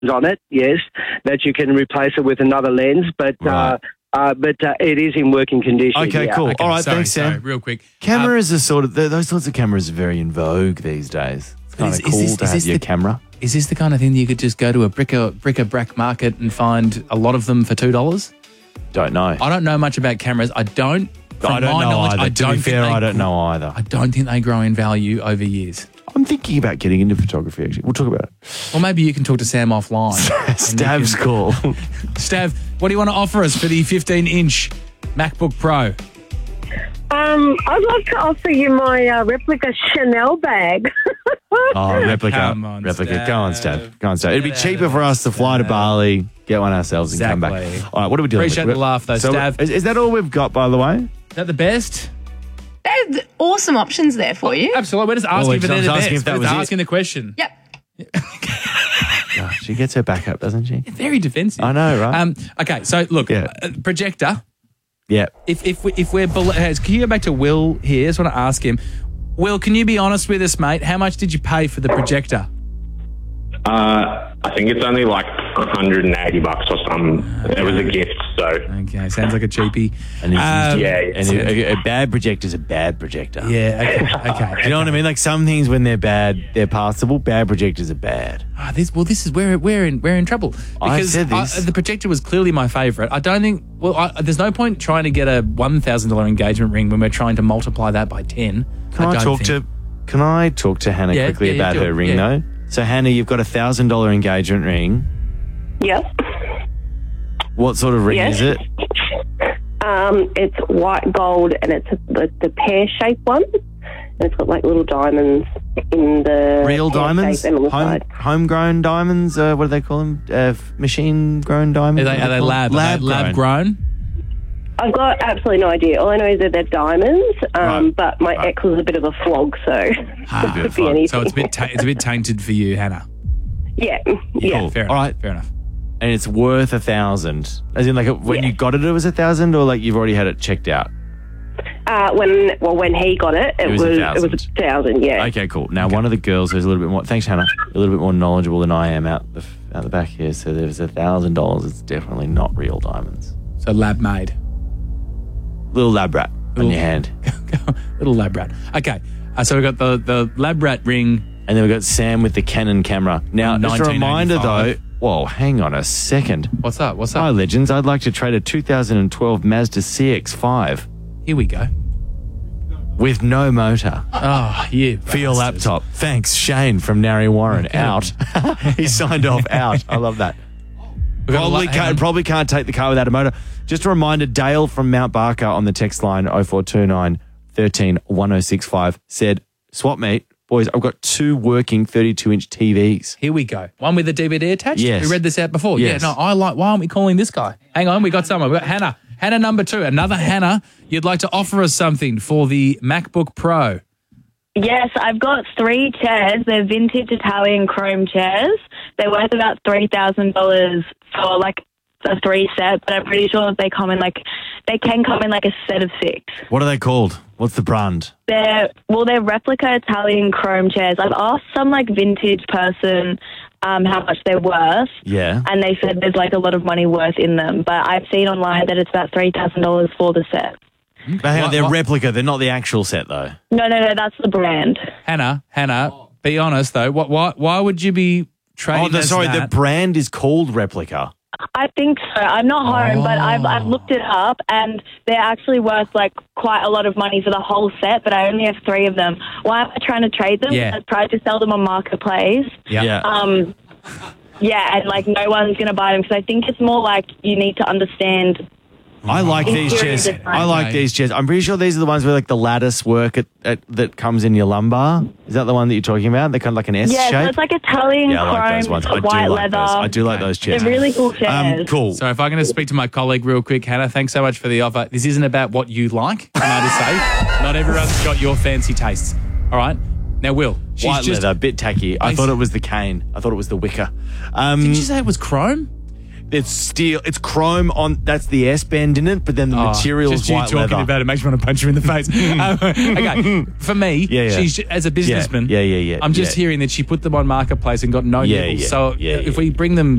on it, yes, that you can replace it with another lens, but it is in working condition. Okay, yeah. cool. Okay, All right, sorry, thanks, Sam. sorry, real quick. Cameras are sort of, those sorts of cameras are very in vogue these days. It's kind of is cool this- to is have this your the- camera. Is this the kind of thing that you could just go to a bric-a-brac market and find a lot of them for $2? Don't know. I don't know much about cameras. From I don't my know knowledge, either. I To don't be think fair, they I don't know either. I don't think they grow in value over years. I'm thinking about getting into photography, actually. We'll talk about it. Or maybe you can talk to Sam offline. Stav's call. Stav, what do you want to offer us for the 15-inch MacBook Pro? I'd like to offer you my replica Chanel bag. Oh, replica. Come on, replica. Stav. Go on, Stav. Go on, Stav. It'd be Get cheaper out for of us to fly to Bali, get one ourselves, and come back. Exactly. All right, what are we doing? Appreciate the laugh, though, Stav. Is that all we've got, by the way? Is that the best? There's awesome options there for you. Absolutely. We're just asking Well, if they're I was the asking best. if that We're was just it. asking the question. Yep. Gosh, she gets her back up, doesn't she? Very defensive. I know, right? Okay, so look, Yeah. projector. Yeah. If we're below, can you go back to Will here? I just want to ask him. Will, can you be honest with us, mate? How much did you pay for the projector? I think it's only like $180 or something. It was a gift, so Okay, sounds like a cheapie. And yeah, and a bad projector's a bad projector. Yeah, okay. You know what I mean? Like some things when they're bad, they're passable. Bad projectors are bad. This is where we're in trouble I because said this. the projector was clearly my favourite. I don't think. Well, there's no point trying to get a $1,000 engagement ring when we're trying to multiply that by 10. Can I talk to Hannah Yeah, quickly yeah, about do her it, ring yeah. though? So Hannah, you've got $1,000 engagement ring. Yes. What sort of ring Yes. is it? It's white gold and it's the pear-shaped one. And it's got like little diamonds in the Real pear diamonds? shape and on the side. Homegrown diamonds? What do they call them? Machine-grown diamonds? Are they lab grown? I've got absolutely no idea. All I know is that they're diamonds, Right. but my ex was a bit of a flog, so it could be anything. So it's a bit tainted for you, Hannah. yeah. Cool. Fair enough. All right. Fair enough. And it's worth $1,000. As in, like, when Yeah. you got it, it was $1,000, or like you've already had it checked out? When he got it, it was $1,000. Yeah. Okay, cool. Now, one of the girls who's a little bit more, thanks, Hannah, a little bit more knowledgeable than I am out the back here. So there's $1,000. It's definitely not real diamonds. So lab made. Little lab rat on your hand. Little lab rat. Okay. So we've got the lab rat ring. And then we've got Sam with the Canon camera. Now, just a reminder, though. 1985. Whoa, hang on a second. What's up? What's Hi, up? legends. I'd like to trade a 2012 Mazda CX-5 Here we go. with no motor Oh, you. for your bastards. laptop. Thanks, Shane from Narry Warren. Out. He signed off out. I love that. We've got a lot- hang on. Probably can't take the car without a motor. Just a reminder, Dale from Mount Barker on the text line 0429 13 1065 said, swap meet. Boys, I've got 2 working 32-inch TVs. Here we go. One with the DVD attached? Yes. We read this out before. Yes. Yeah, no, why aren't we calling this guy? Hang on, we got someone. We got Hannah. Hannah number 2. Another Hannah. You'd like to offer us something for the MacBook Pro. Yes, I've got 3 chairs. They're vintage Italian chrome chairs. They're worth about $3,000 for like a 3 set, but I'm pretty sure that they can come in like a set of 6. What are they called? What's the brand? They're replica Italian chrome chairs. I've asked some like vintage person how much they're worth. Yeah. And they said there's like a lot of money worth in them, but I've seen online that it's about $3,000 for the set. But hang on, they're What- replica. They're not the actual set, though. No, that's the brand. Hannah, be honest though. Why would you be trading the brand is called replica. I think so. I'm not home, but I've looked it up, and they're actually worth like quite a lot of money for the whole set. But I only have 3 of them. Why am I trying to trade them? Yeah. I tried to sell them on Marketplace. Yeah. Yeah, and like no one's going to buy them because I think it's more like you need to understand. I like these chairs. I like these chairs. I'm pretty sure these are the ones where like the lattice work that comes in your lumbar. Is that the one that you're talking about? They're kind of like an S Yeah, shape. so it's like Italian Yeah, I like those chrome, ones. I do white like leather. those. I do like those chairs. They're really cool chairs. Cool. So if I'm going to speak to my colleague real quick, Hannah, thanks so much for the offer. This isn't about what you like, can I just say? Not everyone's got your fancy tastes. All right? Now, Will, she's White just... leather, bit tacky. I thought it was the cane. I thought it was the wicker. Did you say it was chrome? It's steel. It's chrome on. That's the S bend in it, but then the material is just you white talking leather. about it makes me want to punch her in the face. Okay, for me, she's as a businessman. Yeah. I'm just hearing that she put them on Marketplace and got no Yeah, nipples. yeah, So yeah, if yeah. we bring them